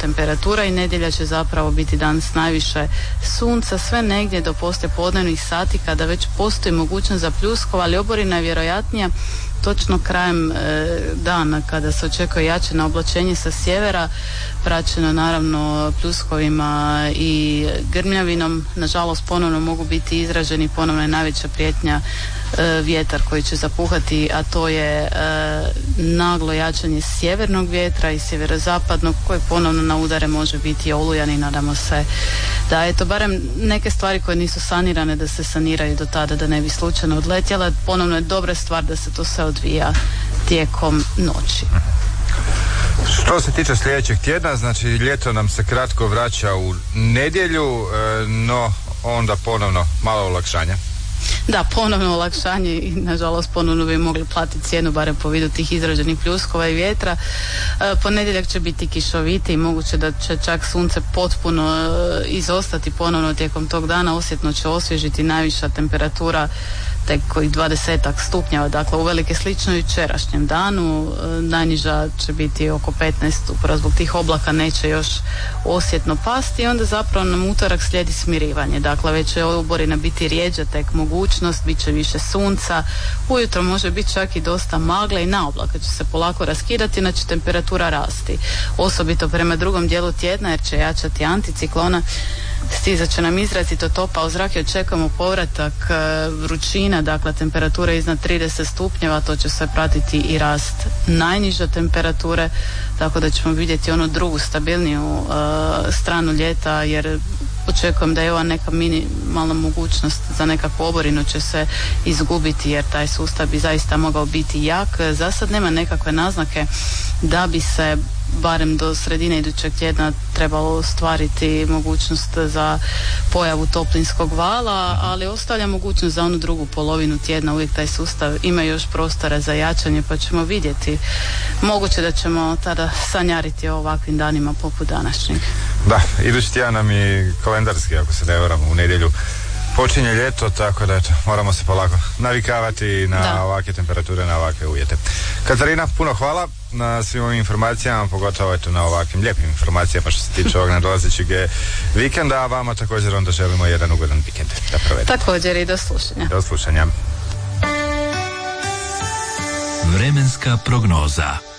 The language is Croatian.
temperatura i nedjelja će zapravo biti dan s najviše sunca, sve negdje do poslijepodnevnih sati kada već postoji mogućnost za pljuskova, ali oborina je vjerojatnija točno krajem dana kada se očekuje jačeno oblačenje sa sjevera, praćeno naravno pljuskovima i grmljavinom. Nažalost ponovno mogu biti izraženi, ponovno je najveća prijetnja vjetar koji će zapuhati, a to je naglo jačanje sjevernog vjetra i sjeverozapadnog koji ponovno na udare može biti olujan i nadamo se da eto barem neke stvari koje nisu sanirane da se saniraju do tada da ne bi slučajno odletjela. Ponovno je dobra stvar da se to sve odvija tijekom noći. Što se tiče sljedećeg tjedna, znači ljeto nam se kratko vraća u nedjelju, no onda ponovno malo olakšanja. Da, ponovno olakšanje i nažalost ponovno bi mogli platiti cijenu barem po vidu tih izraženih pljuskova i vjetra. Ponedjeljak će biti kišoviti i moguće da će čak sunce potpuno izostati ponovno tijekom tog dana. Osjetno će osvježiti, najviša temperatura tek kojih 20 stupnjeva, dakle uvelike slično jučerašnjem danu. Najniža će biti oko 15, upravo zbog tih oblaka neće još osjetno pasti i onda zapravo nam utorak slijedi smirivanje. Dakle, već će oborina biti rijeđa, tek mogućnost, bit će više sunca, ujutro može biti čak i dosta magle i na oblaka će se polako raskidati, znači temperatura rasti. Osobito prema drugom dijelu tjedna jer će jačati anticiklona, stizat će nam izrazito topao zrak i očekujemo povratak vrućina, dakle temperatura iznad 30 stupnjeva, to će se pratiti i rast najniže temperature, tako da ćemo vidjeti onu drugu stabilniju stranu ljeta, jer očekujem da je ova neka minimalna mogućnost za nekakvu oborinu će se izgubiti, jer taj sustav bi zaista mogao biti jak. Za sad nema nekakve naznake da bi se barem do sredine idućeg tjedna trebalo ostvariti mogućnost za pojavu toplinskog vala, ali ostavlja mogućnost za onu drugu polovinu tjedna, uvijek taj sustav ima još prostora za jačanje, pa ćemo vidjeti. Moguće da ćemo tada sanjariti o ovakvim danima poput današnjeg. Da, idući tjedan nam je kalendarski, ako se ne varam, u nedjelju počinje ljeto, tako da eto, moramo se polako navikavati na ovakve temperature, na ovakve uvjete. Katarina, puno hvala na svim ovim informacijama, pogotovo eto na ovakvim lijepim informacijama što se tiče ovog nadolazećeg vikenda, a vama također onda želimo jedan ugodan vikend da provedete. Također i do slušanja. Do slušanja. Vremenska prognoza.